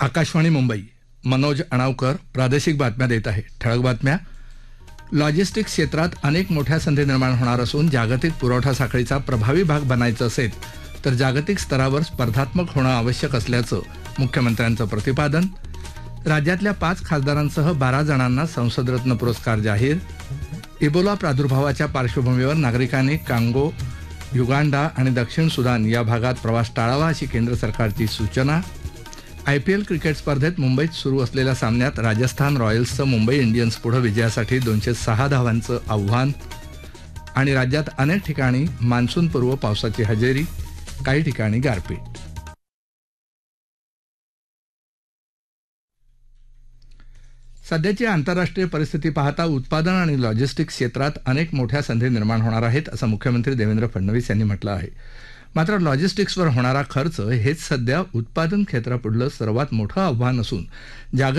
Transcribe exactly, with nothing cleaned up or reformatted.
आकाशवाणी मुंबई, मनोज अणावकर प्रादेशिक बातम्या देत आहे. ठळक बातम्या. लॉजिस्टिक्स क्षेत्रात अनेक मोठ्या संधी निर्माण होणार असून जागतिक पुरवठा साखळीचा प्रभावी भाग बनायचं असेल तर जागतिक स्तरावर स्पर्धात्मक होणं आवश्यक असल्याचं मुख्यमंत्र्यांचं प्रतिपादन. राज्यातल्या पाच खासदारांसह बारा जणांना संसदरत्न पुरस्कार जाहीर. इबोला प्रादुर्भावाच्या पार्श्वभूमीवर नागरिकांनी कांगो, युगांडा आणि दक्षिण सुदान या भागात प्रवास टाळावा अशी केंद्र सरकारची सूचना. आयपीएल क्रिकेट स्पर्धेत मुंबईत सुरू असलेल्या सामन्यात राजस्थान रॉयल्सचं मुंबई इंडियन्स पुढे विजयासाठी दोनशे सहा धावांचं आव्हान. आणि राज्यात अनेक ठिकाणी मान्सूनपूर्व पावसाची हजेरी, काही ठिकाणी गारपीट. सध्याची आंतरराष्ट्रीय परिस्थिती पाहता उत्पादन आणि लॉजिस्टिक्स क्षेत्रात अनेक मोठ्या संधी निर्माण होणार आहेत असं मुख्यमंत्री देवेंद्र फडणवीस यांनी म्हटलं आहे. मात्र लॉजिस्टिक्सवर होणारा खर्च हेच सध्या उत्पादन क्षेत्रापुढलं सर्वात मोठं आव्हान असून जागतिक